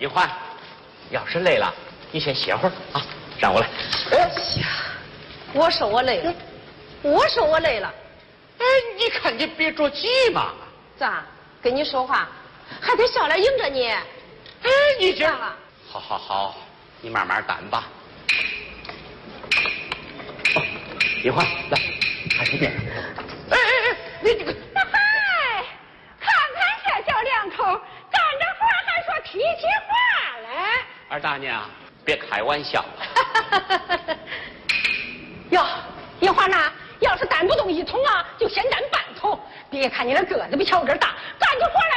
玉环，要是累了，你先歇会儿啊，让我来。 哎呀，我说我累了，我说我累了。 哎，你看你别着急嘛。 咋？跟你说话还得笑脸迎着你。 哎，你这了。 好好好，你慢慢担吧。玉环，来，还是边上。哎哎哎，你这个。 嗨，看看这小两口干着活还说提起话来。 二大娘，别开玩笑。 哟，一会儿呢，要是担不动一桶啊，就先担半桶。别看你那个子比乔根大，干起活